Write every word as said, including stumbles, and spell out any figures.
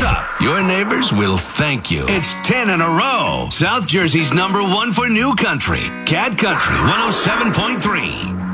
up. Your neighbors will thank you. It's ten in a row. South Jersey's number one for new country. Cat Country one oh seven point three.